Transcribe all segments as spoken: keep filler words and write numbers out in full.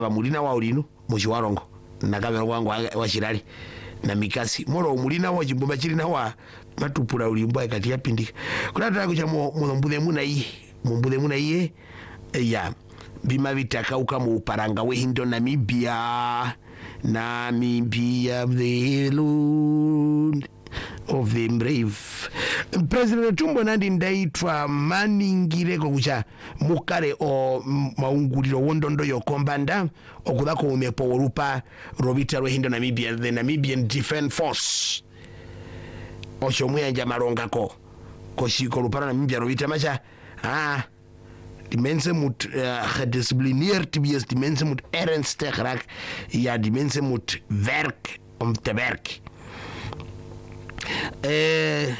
mulina wa ulinu muchiwarongo nakavero wangu wa chirali na mikasi moro mulina wa chimbumba chiri na wa matupula ulimbo akati yapindika kunataka kucha mumbudhe muna iye mumbudhe muna iye ya bima vitakauka mu uparanga we hindo Namibia Namibia the Lord of the brave. President Tumbo nandi ndaitwa maningire kucha mukare o maunguliro wondondo yokombanda okudako umepo orupa robita rohindo Namibia the Namibian Defense Force oshomwe nja marongako koshiko rupara Namibia robita macha ah die mensen moet uh, gedisciplineerd wees, die mensen moet ernstig raak, ja die mensen moet werk om te werken. Eh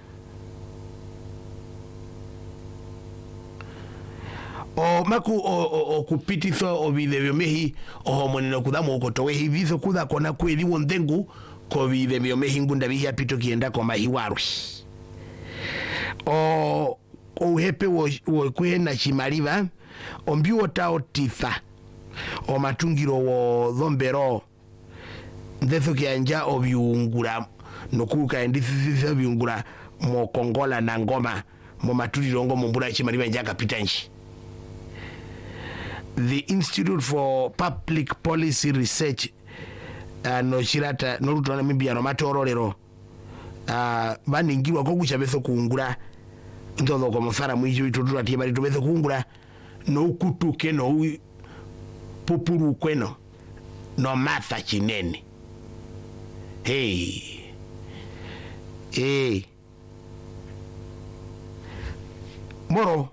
o maku o, o, o kupititho o video mehi o moneno kudamo okotowe hivizo kuda kona kweli wondengu ko video mehi ngunda bihi apito kienda kwa mahiwarwi o o hepe wo, wo kwena chimaliva ombiwo tao tifa o matungiro wo dhombero ndetho kianja o biungura nokuka endithisa biungura mo Kongola na Ngoma mo matulilongo mo mbula chimaliva njaka pitanchi. The Institute for Public Policy Research uh, no shirata no rutona Namibia no matorolero uh, baningirwa ko kuchabeso kuungura ndono ko mfara mwijo itudura tibali tobeso kuungura no kutuke no popuru kweno no matha chinene. Hey hey moro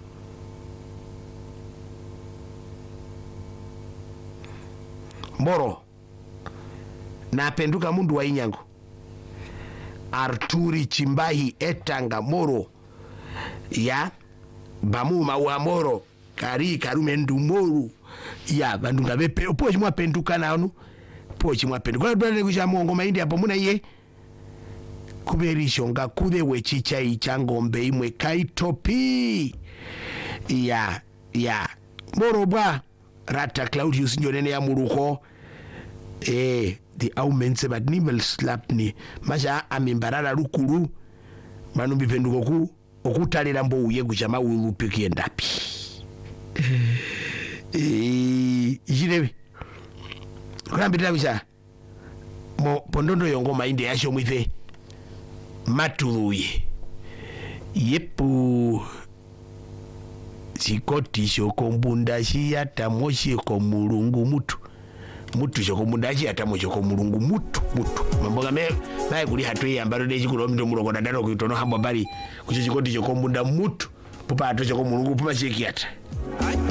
moro na penduka mundu wa inyango Arturi Chimbahi etanga moro ya bamuma wa moro kari karume ndu moro ya bandunga bepe po chimwa penduka naonu po chimwa penduka dole kusha mongo maindi hapo muna iye kuberisho nga kude wechicha ichangombe imwe kaitopi ya ya moro bwa rata Claudius njonene ya muruko eh the aumense bad nivel slap ni maja amimbarara rukuru manu bipenduko ku okutalira mbo uye kuchama ulupikie ndapi eh jirebi kurambira bisha mo pondondo yongo mainde yasho mwithe matuluye yepu sikoti shoko mbunda shiyata moshiko mulungu mutu mutu shoko mbunda shiyata moshiko mulungu mutu mutu mamboga me nae kuli hatwe yambaro deji kulo mdo muloko dadano kuitono hamba bari kucho sikoti shoko mbunda mutu pupa ato shoko mulungu pupa shiki yata